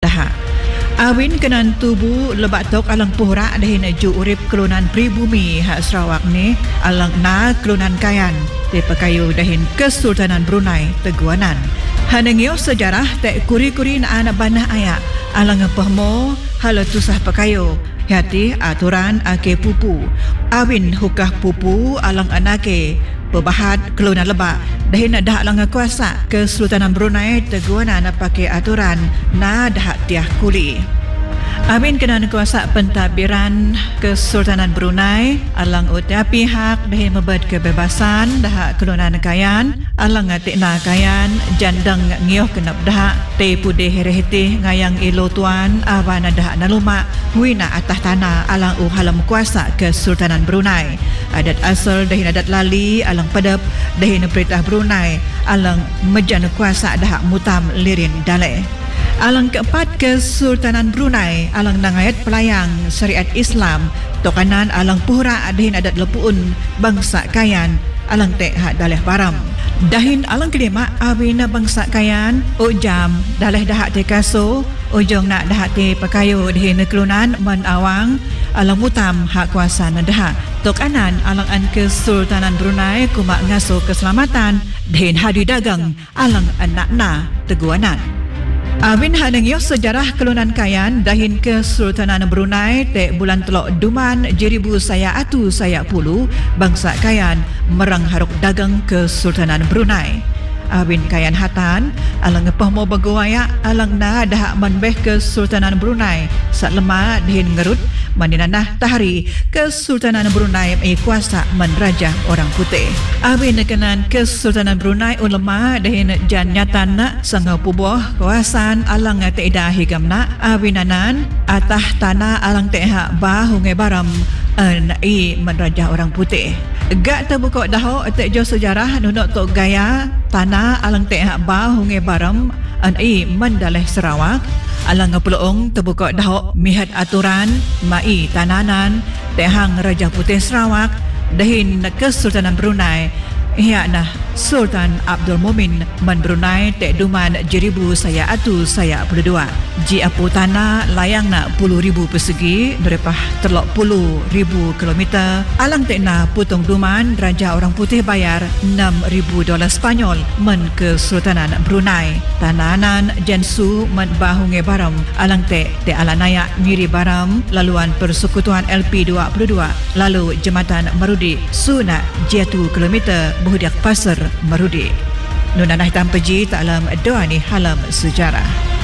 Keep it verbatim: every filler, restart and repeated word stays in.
daha. Awin kenan tubuh lebak tok alang pohra dahin ju urip kelunan pribumi hak Sarawak ni alang na kelunan kayan te pakayu dahin Kesultanan Brunei Teguanan. Hanengyo sejarah te kuri-kuri na anak banah ayak alang pahmo hala tusah pakayu hati aturan ake pupu. Awin hukah pupu alang anake pebahat kelunan lebak dahin dah alang kuasa Kesultanan Brunei Teguanan pakai aturan na dah tiah kuli. Awin kena kuasa pentadbiran Kesultanan Brunei alang utia pihak dahin membed kebebasan dah kelunan kayan alang atikna kayan jandang ngioh kenap dah te pudih herehitih ngayang ilo tuan awana dah naluma huina atah tanah alang uhalam kuasa Kesultanan Brunei. Adat asal dahin adat lali alang padap dahin perintah Brunei alang mejan kuasa dah mutam lirin dalai. Alang keempat Kesultanan Brunei alang nangayat pelayang syariat Islam tokanan alang puhra dahin adat lepuun bangsa kayan alang tek hak daleh baram. Dahin alang kelima awina bangsa kayan ujam daleh dah te kaso ujung nak dah te pakayo dahin kelunan man awang alang mutam hak kuasa dah. Tokanan alang an Kesultanan Brunei kumak ngaso keselamatan dahin hadi dagang alang anak-na Teguanan. Awin hanengyo sejarah kelunan kayan dahin Kesultanan Brunei te bulan telok duman jeribu saya atu saya puluh bangsa kayan merang haruk dagang Kesultanan Brunei. Awin kayan hatan alang pahmo baguaya alang na dah manbeh Kesultanan Brunei sak lemah dahin ngerut maninanah tahari Kesultanan Brunei ai kuasa man raja orang putih. Awin kenan Kesultanan Brunei ulama dahin jan nyatan sangau pubuh kawasan alang te ida higamna awinanan atah tanah alang te hak ba hungai baram an ai man raja orang putih. Gak terbuka daho te jo sejarah nunuk tok gaya tanah alang te hak ba hungai baram an ai man daleh Sarawak alang ngepuluong terbuka daho mihat aturan mai tananan tehang Raja Putih Sarawak dahin Kesultanan Brunei hiakna Sultan Abdul Mumin man Brunei te duman jeribu saya atu saya puluh dua ji apu tanah layang nak puluh ribu persegi derepah telok puluh ribu kilometer alang te na putung duman Raja Orang Putih bayar enam ribu dolar Spanyol man Kesultanan Brunei tananan jensu man bahunge baram alang te te alanaya miri baram laluan persekutuan L P dua puluh dua lalu jembatan Marudi suna jatuh kilometer Buhudiak Pasar Marudi. Nunanah hitam peji taklam doa ni halam sejarah.